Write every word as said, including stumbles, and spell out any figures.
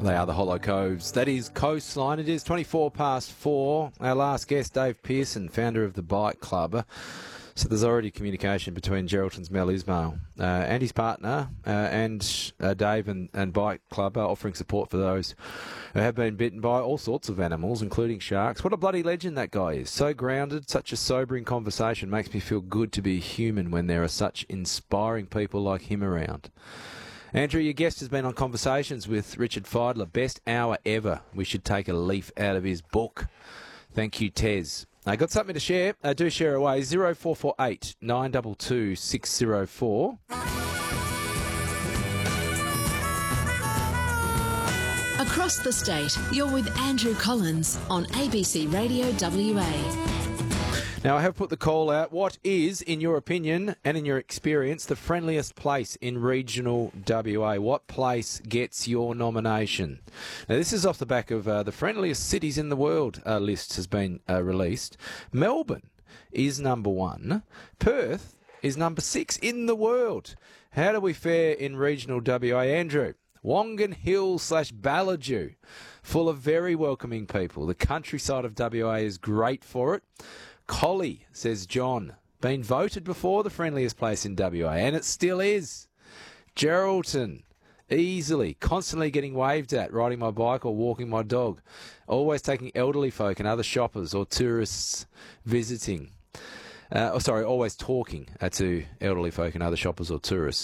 They are the Hollow Coves. That is Coastline. It is twenty-four past four. Our last guest, Dave Pearson, founder of the Bike Club. So there's already communication between Geraldton's Mel Ismail uh, and his partner uh, and uh, Dave and, and Bike Club are offering support for those who have been bitten by all sorts of animals, including sharks. What a bloody legend that guy is. So grounded, such a sobering conversation. Makes me feel good to be human when there are such inspiring people like him around. Andrew, your guest has been on Conversations with Richard Fidler. Best hour ever. We should take a leaf out of his book. Thank you, Tez. I got something to share. Uh, do share away. zero four four eight nine two two six zero four. Across the state, you're with Andrew Collins on A B C Radio W A. Now, I have put the call out. What is, in your opinion and in your experience, the friendliest place in regional W A? What place gets your nomination? Now, this is off the back of uh, the friendliest cities in the world uh, list has been uh, released. Melbourne is number one. Perth is number six in the world. How do we fare in regional W A, Andrew? Wongan Hill slash Ballajoo, full of very welcoming people. The countryside of W A is great for it. Collie, says John, been voted before the friendliest place in W A, and it still is. Geraldton, easily, constantly getting waved at, riding my bike or walking my dog. Always taking elderly folk and other shoppers or tourists visiting. Uh, oh, sorry, always talking uh, to elderly folk and other shoppers or tourists.